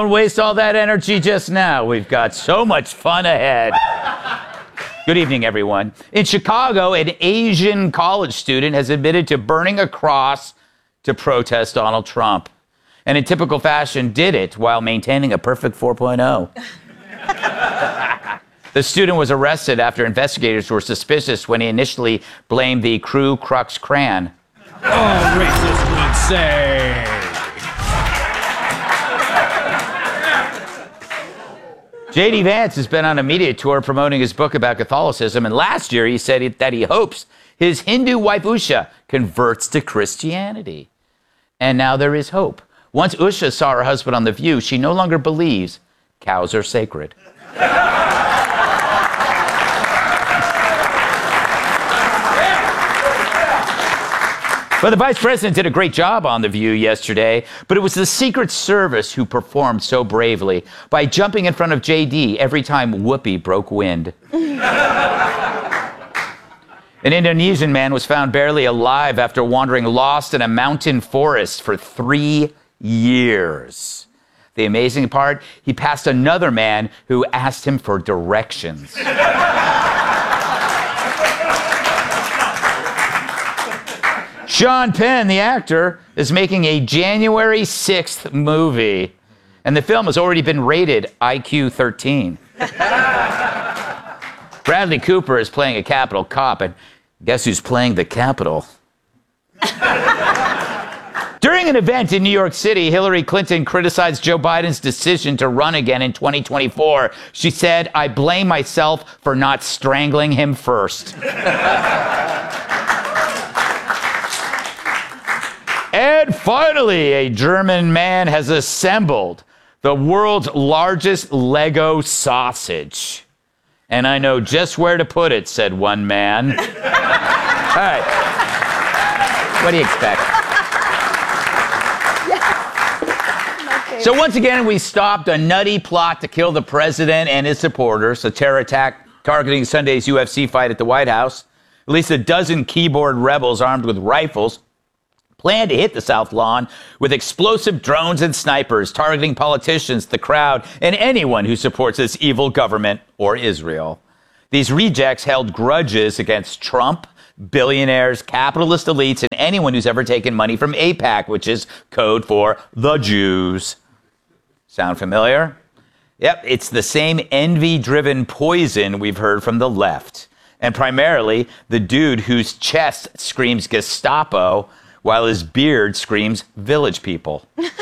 Don't waste all that energy just now. We've got so much fun ahead. Good evening, everyone. In Chicago, an Asian college student has admitted to burning a cross to protest Donald Trump. And in typical fashion, did it while maintaining a perfect 4.0. The student was arrested after investigators were suspicious when he initially blamed the Ku Klux Klan. Oh, racist would say. J.D. Vance has been on a media tour promoting his book about Catholicism, and last year he said that he hopes his Hindu wife Usha converts to Christianity. And now there is hope. Once Usha saw her husband on The View, she no longer believes cows are sacred. Well, the vice president did a great job on The View yesterday, but it was the Secret Service who performed so bravely by jumping in front of JD every time Whoopi broke wind. An Indonesian man was found barely alive after wandering lost in a mountain forest for 3 years. The amazing part, he passed another man who asked him for directions. Sean Penn, the actor, is making a January 6th movie, and the film has already been rated IQ 13. Bradley Cooper is playing a Capitol cop, and guess who's playing the Capitol? During an event in New York City, Hillary Clinton criticized Joe Biden's decision to run again in 2024. She said, "I blame myself for not strangling him first." And finally, a German man has assembled the world's largest Lego sausage. And I know just where to put it, said one man. All right. What do you expect? So once again, we stopped a nutty plot to kill the president and his supporters, a terror attack targeting Sunday's UFC fight at the White House. At least a dozen keyboard rebels armed with rifles planned to hit the South Lawn with explosive drones and snipers, targeting politicians, the crowd, and anyone who supports this evil government or Israel. These rejects held grudges against Trump, billionaires, capitalist elites, and anyone who's ever taken money from AIPAC, which is code for the Jews. Sound familiar? Yep, it's the same envy-driven poison we've heard from the left. And primarily, the dude whose chest screams Gestapo, while his beard screams Village People.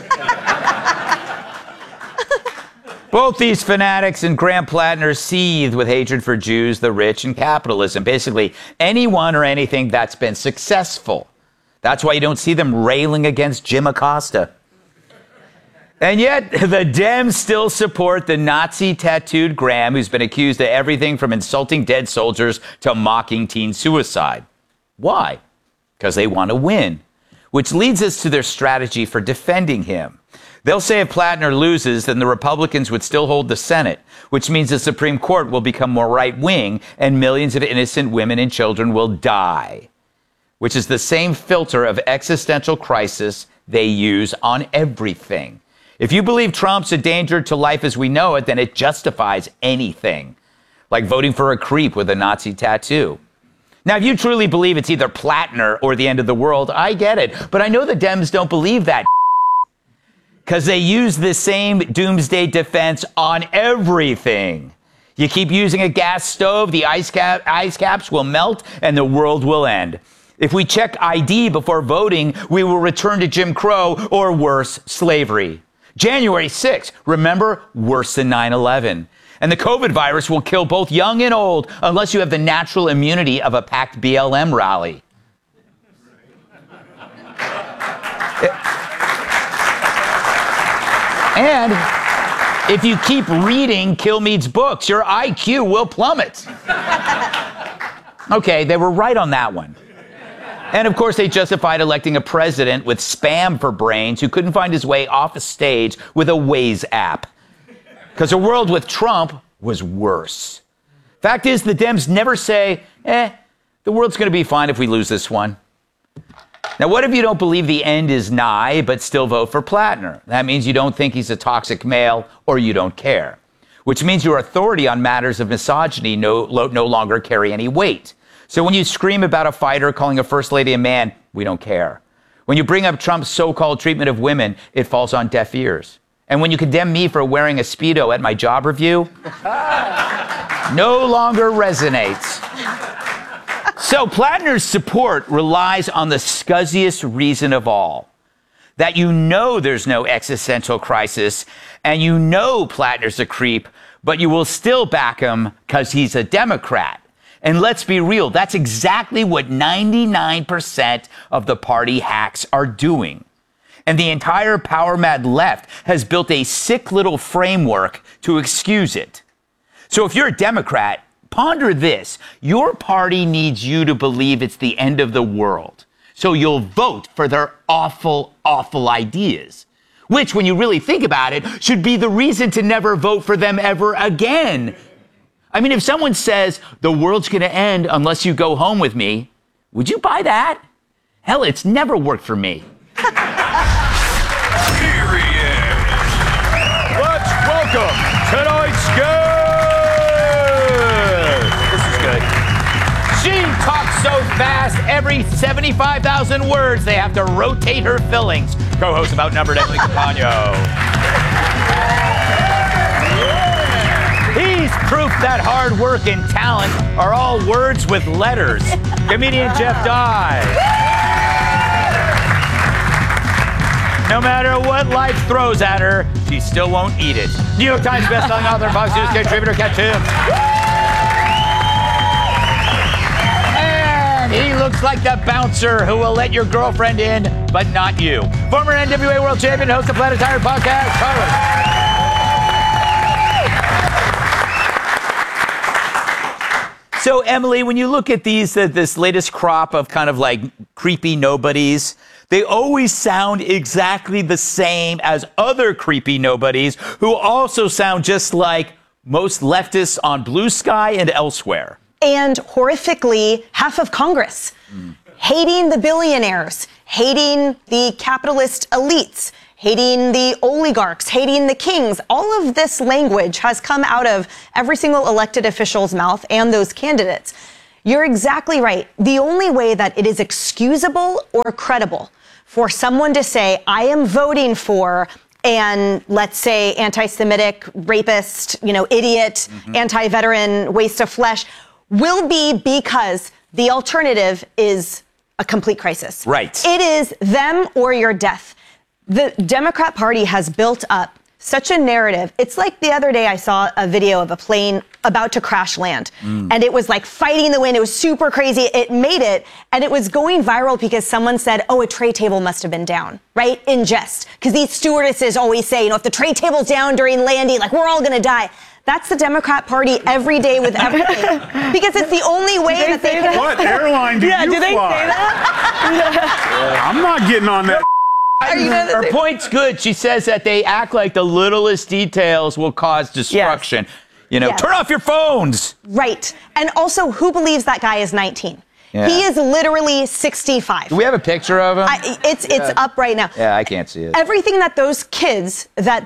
Both these fanatics and Graham Plattner seethe with hatred for Jews, the rich, and capitalism. Basically, anyone or anything that's been successful. That's why you don't see them railing against Jim Acosta. And yet, the Dems still support the Nazi-tattooed Graham, who's been accused of everything from insulting dead soldiers to mocking teen suicide. Why? Because they want to win. Which leads us to their strategy for defending him. They'll say if Plattner loses, then the Republicans would still hold the Senate, which means the Supreme Court will become more right-wing and millions of innocent women and children will die, which is the same filter of existential crisis they use on everything. If you believe Trump's a danger to life as we know it, then it justifies anything, like voting for a creep with a Nazi tattoo. Now, if you truly believe it's either Plattner or the end of the world, I get it. But I know the Dems don't believe that because they use the same doomsday defense on everything. You keep using a gas stove, the ice caps will melt and the world will end. If we check ID before voting, we will return to Jim Crow or worse, slavery. January 6th, remember, worse than 9/11. And the COVID virus will kill both young and old unless you have the natural immunity of a packed BLM rally. And if you keep reading Kilmeade's books, your IQ will plummet. Okay, they were right on that one. And of course, they justified electing a president with spam for brains who couldn't find his way off a stage with a Waze app. Because a world with Trump was worse. Fact is, the Dems never say, the world's going to be fine if we lose this one. Now, what if you don't believe the end is nigh, but still vote for Plattner? That means you don't think he's a toxic male, or you don't care. Which means your authority on matters of misogyny no longer carry any weight. So when you scream about a fighter calling a first lady a man, we don't care. When you bring up Trump's so-called treatment of women, it falls on deaf ears. And when you condemn me for wearing a Speedo at my job review, no longer resonates. So Plattner's support relies on the scuzziest reason of all. That you know there's no existential crisis, and you know Plattner's a creep, but you will still back him because he's a Democrat. And let's be real, that's exactly what 99% of the party hacks are doing. And the entire power-mad left has built a sick little framework to excuse it. So if you're a Democrat, ponder this. Your party needs you to believe it's the end of the world. So you'll vote for their awful, awful ideas. Which, when you really think about it, should be the reason to never vote for them ever again. I mean, if someone says, the world's going to end unless you go home with me, would you buy that? Hell, it's never worked for me. Let's welcome tonight's guest. This is good. She talks so fast, every 75,000 words, they have to rotate her fillings. Co-host of Outnumbered, Emily Compagno. He's proof that hard work and talent are all words with letters. Comedian Jeff Dye. No matter what life throws at her, she still won't eat it. New York Times bestselling author, Fox News contributor, Kat Timpf. And he looks like the bouncer who will let your girlfriend in, but not you. Former NWA World Champion, host of Planet Tired Podcast, Carlos. So, Emily, when you look at this latest crop of kind of like creepy nobodies, they always sound exactly the same as other creepy nobodies who also sound just like most leftists on Blue Sky and elsewhere. And horrifically, half of Congress. Hating the billionaires, hating the capitalist elites, hating the oligarchs, hating the kings. All of this language has come out of every single elected official's mouth and those candidates. You're exactly right. The only way that it is excusable or credible for someone to say, I am voting for, and let's say anti-Semitic, rapist, idiot, anti-veteran, waste of flesh, will be because the alternative is a complete crisis. Right. It is them or your death. The Democrat Party has built up such a narrative. It's like the other day I saw a video of a plane about to crash land. And it was like fighting the wind. It was super crazy. It made it. And it was going viral because someone said, oh, a tray table must have been down, right? In jest. Because these stewardesses always say, if the tray table's down during landing, like we're all going to die. That's the Democrat Party every day with everything. Because it's the only way that they can... What airline do you fly? do they say that? I'm not getting on that. Her point's good. She says that they act like the littlest details will cause destruction. Yes. Turn off your phones. Right. And also, who believes that guy is 19? Yeah. He is literally 65. Do we have a picture of him? It's up right now. Yeah, I can't see it. Everything that those kids,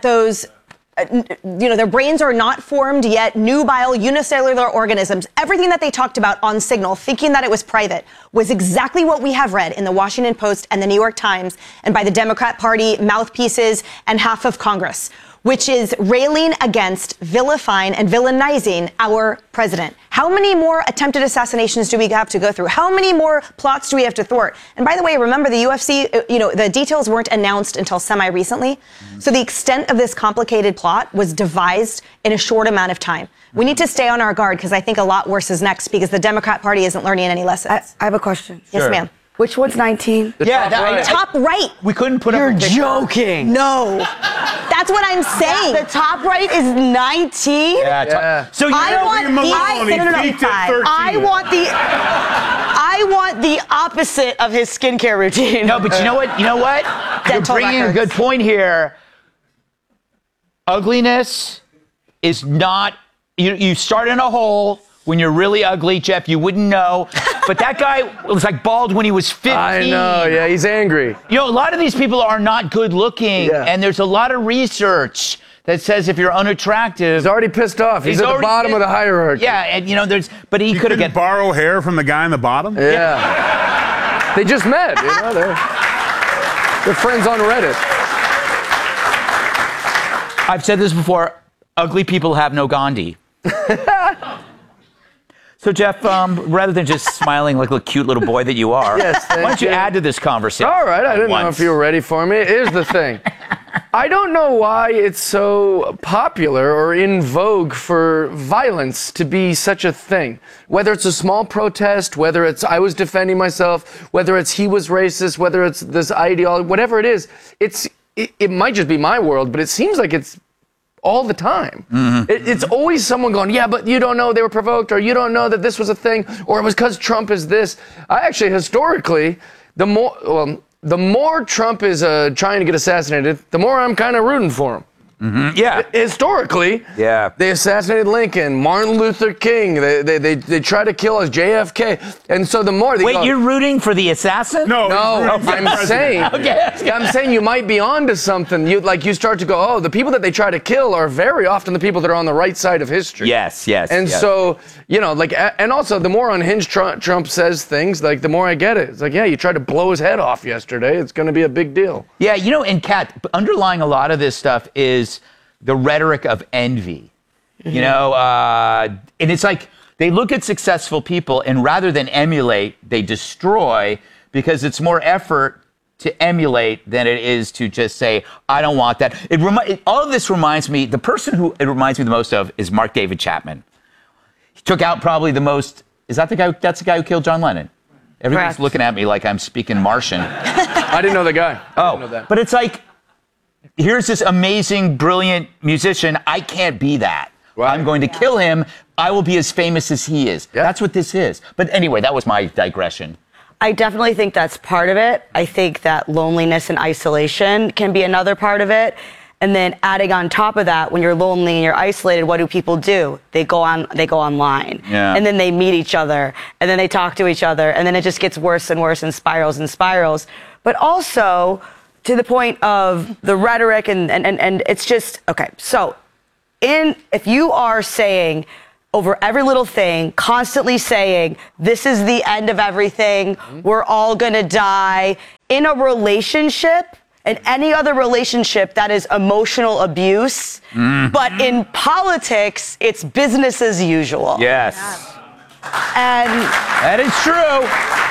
their brains are not formed yet, nubile, unicellular organisms, everything that they talked about on Signal, thinking that it was private, was exactly what we have read in the Washington Post and the New York Times and by the Democrat Party mouthpieces and half of Congress, which is railing against, vilifying, and villainizing our president. How many more attempted assassinations do we have to go through? How many more plots do we have to thwart? And by the way, remember the UFC, the details weren't announced until semi-recently. So the extent of this complicated plot was devised in a short amount of time. We need to stay on our guard because I think a lot worse is next because the Democrat Party isn't learning any lessons. I have a question. Yes, ma'am. Which one's 19? Top right. We couldn't put You're up a picture. joking. No. That's what I'm saying. The top right is 19? Yeah. So I want the opposite of his skincare routine. No, but you know what? You're bringing a good point here. Ugliness is not... You start in a hole when you're really ugly, Jeff, you wouldn't know. But that guy was like bald when he was 15. I know, yeah, he's angry. You know, a lot of these people are not good looking, and there's a lot of research that says if you're unattractive, He's already pissed off. He's at the bottom of the hierarchy. Yeah, and you know, but he could have Couldn't borrow hair from the guy in the bottom? Yeah. They just met, you know, they're friends on Reddit. I've said this before, ugly people have no Gandhi. So, Jeff, rather than just smiling like a cute little boy that you are, Yes, why don't you add to this conversation? All right, I didn't know if you were ready for me. Here's the thing. I don't know why it's so popular or in vogue for violence to be such a thing. Whether it's a small protest, whether it's I was defending myself, whether it's he was racist, whether it's this ideology, whatever it is, it might just be my world, but it seems like it's all the time. It's always someone going, yeah, but you don't know they were provoked, or you don't know that this was a thing, or it was because Trump is this. I actually, historically, the more Trump is trying to get assassinated, the more I'm kind of rooting for him. Yeah. Historically, they assassinated Lincoln, Martin Luther King. They tried to kill us, JFK, and so the more they Wait, you're rooting for the assassin? No, I'm saying, I'm saying you might be onto something. You start to go, oh, the people that they try to kill are very often the people that are on the right side of history. Yes. And so, you know, like, and also the more unhinged Trump says things, like the more I get it. It's like, yeah, you tried to blow his head off yesterday. It's going to be a big deal. Yeah, you know, and Kat, underlying a lot of this stuff is the rhetoric of envy. You know, and it's like they look at successful people and rather than emulate, they destroy because it's more effort to emulate than it is to just say, I don't want that. All of this reminds me, the person who it reminds me the most of is Mark David Chapman. He took out probably the most, that's the guy who killed John Lennon. Everybody's looking at me like I'm speaking Martian. I didn't know the guy. I didn't know that. But it's like, here's this amazing, brilliant musician. I can't be that. Right. I'm going to kill him. I will be as famous as he is. Yep. That's what this is. But anyway, that was my digression. I definitely think that's part of it. I think that loneliness and isolation can be another part of it. And then adding on top of that, when you're lonely and you're isolated, what do people do? They go online. Yeah. And then they meet each other. And then they talk to each other. And then it just gets worse and worse and spirals and spirals. But also, to the point of the rhetoric and it's just, okay, so if you are saying over every little thing, constantly saying, this is the end of everything, we're all gonna die, in a relationship, and any other relationship that is emotional abuse, but in politics, it's business as usual. Yes. And that is true.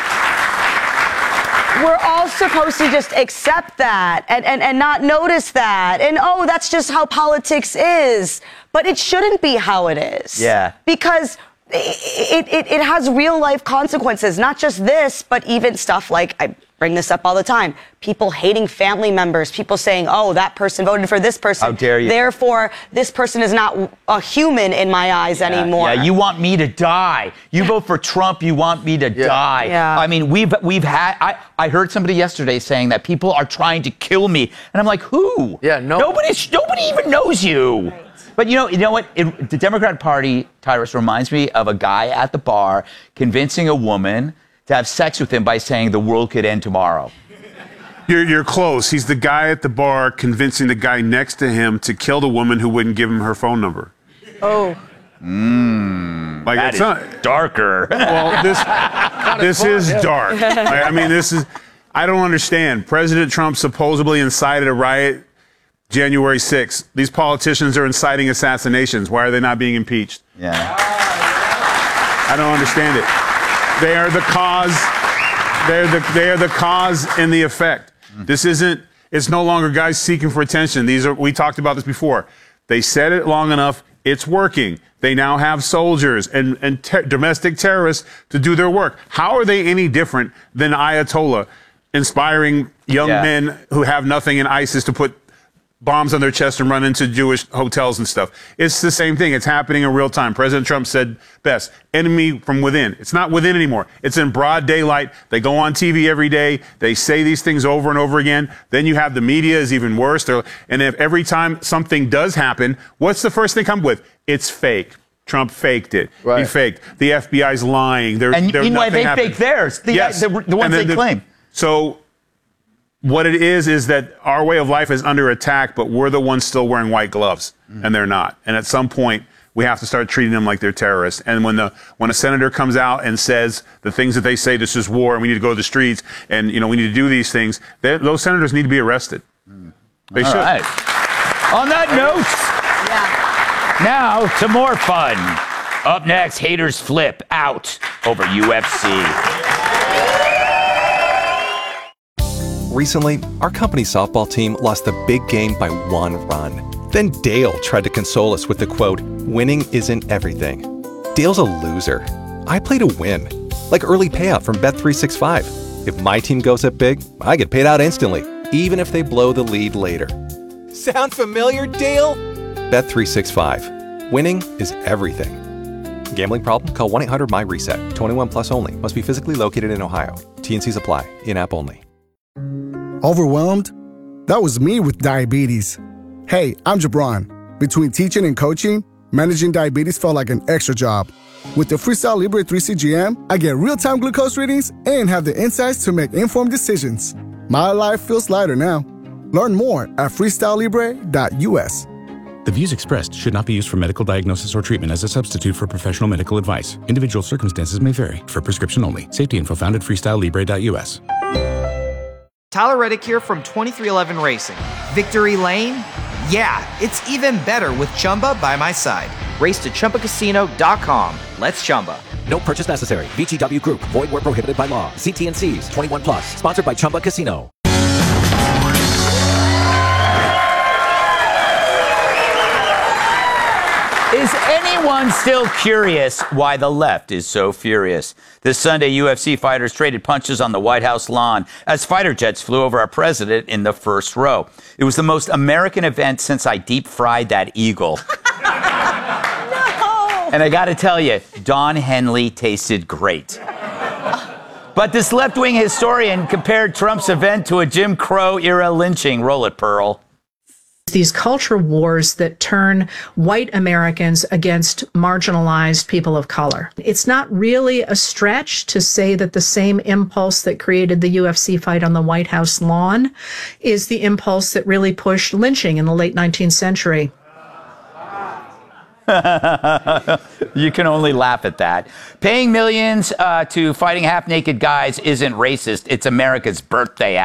We're all supposed to just accept that and not notice that. And, oh, that's just how politics is. But it shouldn't be how it is. Yeah. Because it has real life consequences, not just this, but even stuff like, I bring this up all the time, people hating family members, people saying, oh, that person voted for this person. How dare you? Therefore, this person is not a human in my eyes anymore. Yeah, you want me to die. You vote for Trump, you want me to die. Yeah. I mean, we've had, I heard somebody yesterday saying that people are trying to kill me. And I'm like, who? Yeah, no. Nobody even knows you. Right. But you know what? The Democrat Party, Tyrus, reminds me of a guy at the bar convincing a woman to have sex with him by saying the world could end tomorrow. You're close. He's the guy at the bar convincing the guy next to him to kill the woman who wouldn't give him her phone number. Oh. Like That it's is not darker. Well, this is dark. I mean, I don't understand. President Trump supposedly incited a riot January 6th. These politicians are inciting assassinations. Why are they not being impeached? Yeah. I don't understand it. They are the cause. They are the cause and the effect. This isn't. It's no longer guys seeking for attention. We talked about this before. They said it long enough. It's working. They now have soldiers and domestic terrorists to do their work. How are they any different than Ayatollah inspiring young men who have nothing in ISIS to put bombs on their chest and run into Jewish hotels and stuff? It's the same thing. It's happening in real time. President Trump said best, enemy from within. It's not within anymore. It's in broad daylight. They go on TV every day. They say these things over and over again. Then you have the media is even worse. And if every time something does happen, what's the first thing they come with? It's fake. Trump faked it. Right. He faked. The FBI's lying. And meanwhile, they faked theirs. The ones they claim. So what it is that our way of life is under attack, but we're the ones still wearing white gloves, and they're not. And at some point, we have to start treating them like they're terrorists. And when a senator comes out and says the things that they say, this is war, and we need to go to the streets, and we need to do these things, those senators need to be arrested. They should. Right. On that note, now to more fun. Up next, haters flip out over UFC. Recently, our company's softball team lost the big game by 1 run. Then Dale tried to console us with the quote, "Winning isn't everything." Dale's a loser. I play to win, like early payout from Bet365. If my team goes up big, I get paid out instantly, even if they blow the lead later. Sound familiar, Dale? Bet365. Winning is everything. Gambling problem? Call 1-800-MY-RESET. 21 plus only. Must be physically located in Ohio. T&Cs apply. In-app only. Overwhelmed? That was me with diabetes. Hey, I'm Jabron. Between teaching and coaching, managing diabetes felt like an extra job. With the Freestyle Libre 3 CGM, I get real-time glucose readings and have the insights to make informed decisions. My life feels lighter now. Learn more at freestylelibre.us. The views expressed should not be used for medical diagnosis or treatment as a substitute for professional medical advice. Individual circumstances may vary. For prescription only. Safety info found at freestylelibre.us. Tyler Reddick here from 2311 Racing. Victory Lane? Yeah, it's even better with Chumba by my side. Race to ChumbaCasino.com. Let's Chumba. No purchase necessary. VGW Group. Void where prohibited by law. See T&Cs. 21 plus. Sponsored by Chumba Casino. Is anyone still curious why the left is so furious? This Sunday, UFC fighters traded punches on the White House lawn as fighter jets flew over our president in the first row. It was the most American event since I deep fried that eagle. No! And I got to tell you, Don Henley tasted great. But this left-wing historian compared Trump's event to a Jim Crow-era lynching. Roll it, Pearl. These culture wars that turn white Americans against marginalized people of color. It's not really a stretch to say that the same impulse that created the UFC fight on the White House lawn is the impulse that really pushed lynching in the late 19th century. You can only laugh at that. Paying millions to fighting half-naked guys isn't racist. It's America's birthday